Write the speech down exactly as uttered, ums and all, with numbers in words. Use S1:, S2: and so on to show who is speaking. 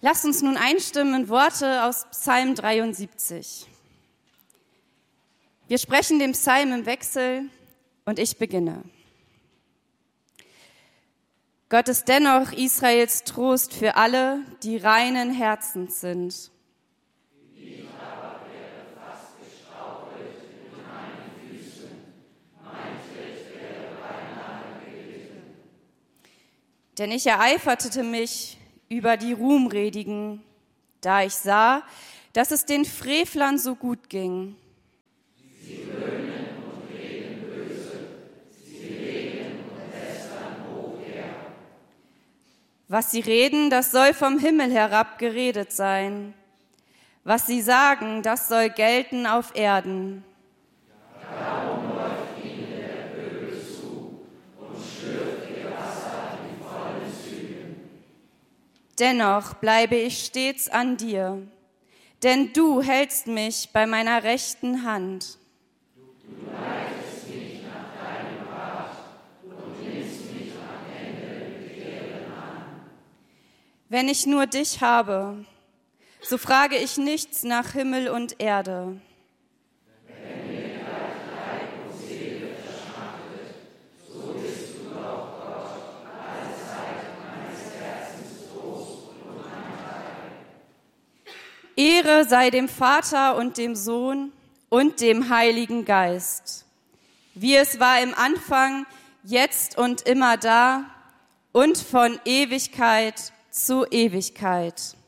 S1: Lasst uns nun einstimmen in Worte aus Psalm dreiundsiebzig. Wir sprechen den Psalm im Wechsel und ich beginne. Gott ist dennoch Israels Trost für alle, die reinen Herzens sind.
S2: Ich aber wäre fast gestrauchelt in meinen Füßen, mein Tritt wäre beinahe gelitten.
S1: Denn ich ereiferte mich über die Ruhmredigen, da ich sah, dass es den Frevlern so gut ging.
S2: Sie höhnen und reden böse, sie reden und lästern hochher.
S1: Was sie reden, das soll vom Himmel herab geredet sein. Was sie sagen, das soll gelten auf Erden.
S2: Darum läuft ihnen der Pöbel zu und schlürft ihr Wasser in vollen Zügen.
S1: Dennoch bleibe ich stets an dir, denn du hältst mich bei meiner rechten Hand.
S2: Du leitest mich nach deinem Rat und nimmst mich am Ende mit Ehren an.
S1: Wenn ich nur dich habe, so frage ich nichts nach Himmel und Erde.
S2: Wenn mir gleich Leib und Seele verschmachtet, so bist du doch Gott, allzeit meines Herzens Trost und mein Heil.
S1: Ehre sei dem Vater und dem Sohn und dem Heiligen Geist, wie es war im Anfang, jetzt und immer da und von Ewigkeit zu Ewigkeit.